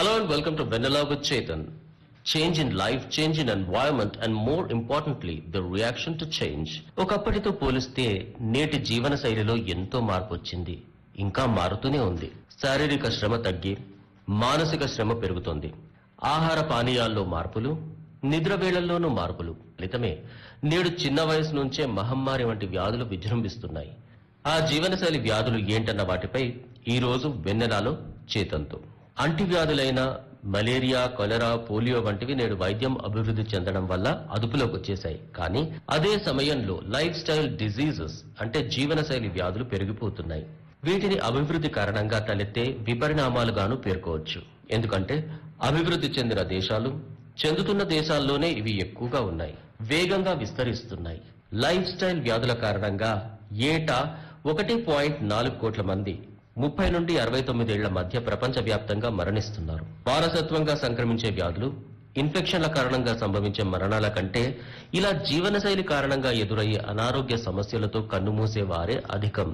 Hello and welcome to Vanilla with Chetan. Change in life, change in environment and more importantly, the reaction to change. ఒకప్పటితో పోలిస్తే నేటి జీవన శైలిలో ఎంతో మార్పు వచ్చింది. ఇంకా మారుతూనే ఉంది. శారీరక శ్రమ తగ్గి మానసిక శ్రమ పెరుగుతోంది. ఆహార పానీయాల్లో మార్పులు, నిద్ర వేళల్లోనూ మార్పులు. ఫలితమే నేడు చిన్న వయసు నుంచే మహమ్మారి వంటి వ్యాధులు విజృంభిస్తున్నాయి. ఆ జీవనశైలి వ్యాధులు ఏంటన్న వాటిపై ఈ రోజు వెన్నెలాలో చేతంతో అంటువ్యాధులైన మలేరియా, కొలెరా, పోలియో వంటివి నేడు వైద్యం అభివృద్ధి చెందడం వల్ల అదుపులోకి వచ్చేశాయి. కానీ అదే సమయంలో లైఫ్ స్టైల్ డిజీజెస్ అంటే జీవనశైలి వ్యాధులు పెరిగిపోతున్నాయి. వీటిని అభివృద్ధి కారణంగా తలెత్తే విపరిణామాలుగాను పేర్కోవచ్చు. ఎందుకంటే అభివృద్ధి చెందిన దేశాలు, చెందుతున్న దేశాల్లోనే ఇవి ఎక్కువగా ఉన్నాయి, వేగంగా విస్తరిస్తున్నాయి. లైఫ్ స్టైల్ వ్యాధుల కారణంగా ఏటా 1.4 కోట్ల మంది 30 నుండి 69 ఏళ్ల మధ్య ప్రపంచవ్యాప్తంగా మరణిస్తున్నారు. వారసత్వంగా సంక్రమించే వ్యాధులు, ఇన్ఫెక్షన్ల కారణంగా సంభవించే మరణాల కంటే ఇలా జీవనశైలి కారణంగా ఎదురయ్యే అనారోగ్య సమస్యలతో కన్నుమూసే వారే అధికం.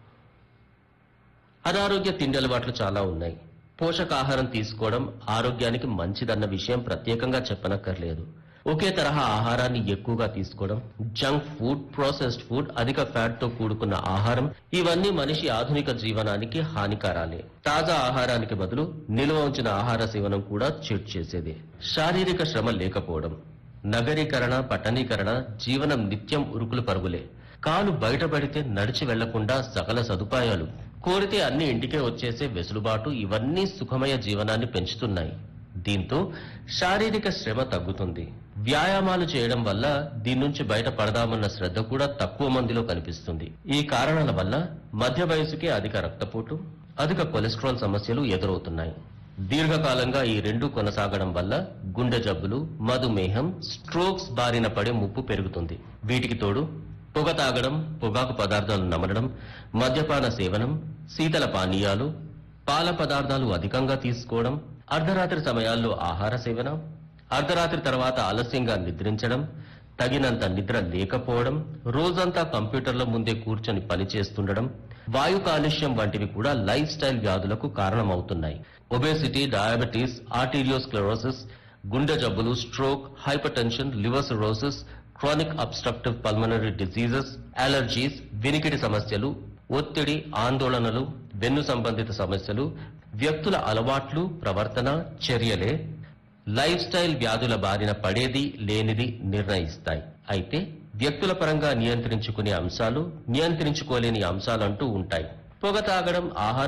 అనారోగ్య తిండి అలవాట్లు చాలా ఉన్నాయి. పోషకాహారం తీసుకోవడం ఆరోగ్యానికి మంచిదన్న విషయం ప్రత్యేకంగా చెప్పనక్కర్లేదు. ఒకే తరహా ఆహారాన్ని ఎక్కువగా తీసుకోవడం, జంక్ ఫుడ్, ప్రాసెస్డ్ ఫుడ్, అధిక ఫ్యాట్ తో కూడుకున్న ఆహారం, ఇవన్నీ మనిషి ఆధునిక జీవనానికి హానికారాలే. తాజా ఆహారానికి బదులు నిల్వ ఉంచిన ఆహార సేవనం కూడా చెడు చేసేదే. శారీరక శ్రమ లేకపోవడం, నగరీకరణ, పట్టణీకరణ, జీవనం నిత్యం ఉరుకులు పరుగులే. కాలు బయటపడితే నడిచి వెళ్లకుండా సకల సదుపాయాలు, కోరితే అన్ని ఇంటికే వచ్చేసే వెసులుబాటు, ఇవన్నీ సుఖమయ జీవనాన్ని పెంచుతున్నాయి. దీంతో శారీరక శ్రమ తగ్గుతుంది. వ్యాయామాలు చేయడం వల్ల దీని నుంచి బయటపడదామన్న శ్రద్ధ కూడా తక్కువ మందిలో కనిపిస్తుంది. ఈ కారణాల వల్ల మధ్య వయసుకే అధిక రక్తపోటు, అధిక కొలెస్ట్రాల్ సమస్యలు ఎదురవుతున్నాయి. దీర్ఘకాలంగా ఈ రెండు కొనసాగడం వల్ల గుండె జబ్బులు, మధుమేహం, స్ట్రోక్స్ బారిన పడే ముప్పు పెరుగుతుంది. వీటికి తోడు పొగ తాగడం, పొగాకు పదార్థాలు నమలడం, మద్యపాన సేవనం, శీతల పానీయాలు, పాల పదార్థాలు అధికంగా తీసుకోవడం, అర్ధరాత్రి సమయాల్లో ఆహార సేవన, అర్ధరాత్రి తర్వాత ఆలస్యంగా నిద్రించడం, తగినంత నిద్ర లేకపోవడం, రోజంతా కంప్యూటర్ల ముందే కూర్చొని పనిచేస్తుండడం, వాయు కాలుష్యం వంటివి కూడా లైఫ్ స్టైల్ వ్యాధులకు కారణమవుతున్నాయి. ఒబేసిటీ, డయాబెటీస్, ఆర్టీరియోస్క్లెరోసిస్, గుండె జబ్బులు, stroke, hyper tension, liver cirrhosis, chronic obstructive pulmonary diseases, allergies, వినికిడి సమస్యలు, ఒత్తిడి, ఆందోళనలు, వెన్ను సంబంధిత సమస్యలు, వ్యక్తుల అలవాట్లు, ప్రవర్తన, చర్యలే లైఫ్ స్టైల్ వ్యాధుల బారిన పడేది లేనిది నిర్ణయిస్తాయి. అయితే వ్యక్తుల పరంగా నియంత్రించుకునే అంశాలు, నియంత్రించుకోలేని అంశాలంటూ ఉంటాయి. పొగ తాగడం, ఆహార